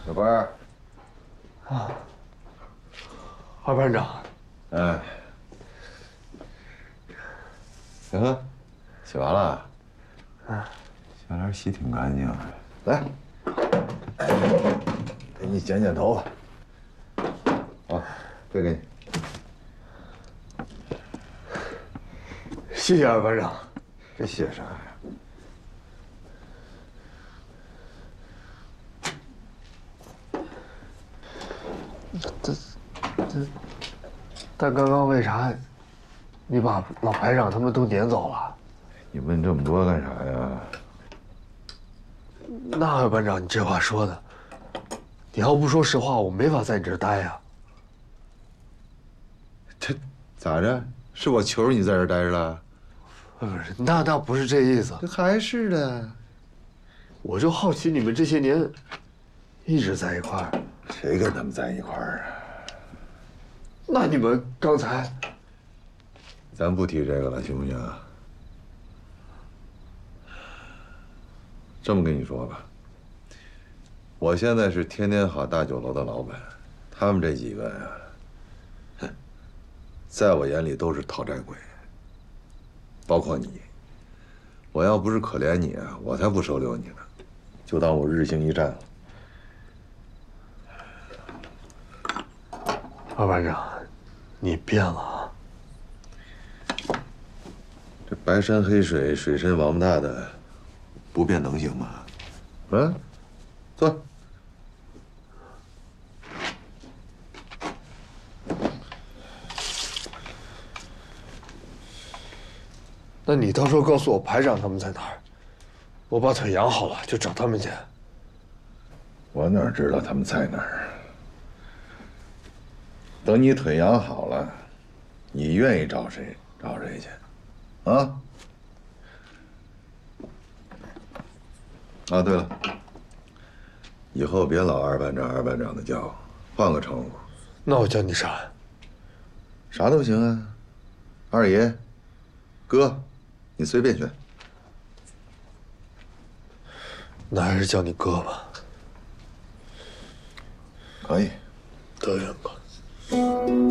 小班儿， 二班长， 哎，行，洗完了。小莲洗挺干净，来，给你剪剪头发。啊，这给你。 谢谢二班长。 这写啥呀？ 但刚刚为啥你把老排长他们都撵走了？ 你问这么多干啥呀？ 那二班长，你这话说的，你要不说实话，我没法在你这儿待呀。 这咋着？是我求着你在这儿待着了？ 不是，那不是这意思。 这还是的。 我就好奇你们这些年一直在一块儿， 谁跟他们在一块儿啊？ 那你们刚才…… 咱不提这个了，行不行？这么跟你说吧，我现在是天天好大酒楼的老板，他们这几个呀，哼，在我眼里都是讨债鬼，包括你。我要不是可怜你啊，我才不收留你呢，就当我日行一善了。 二班长，你变了啊！ 这白山黑水，水深王八大的，不变能行吗？啊，坐。 那你到时候告诉我排长他们在哪儿，我把腿养好了就找他们去。 我哪知道他们在哪儿？等你腿养好了，你愿意找谁找谁去，啊？啊，对了，以后别老二班长二班长的叫，换个称呼。 那我叫你啥？ 啥都行啊，二爷、哥，你随便选。 那还是叫你哥吧。 可以。 德源哥。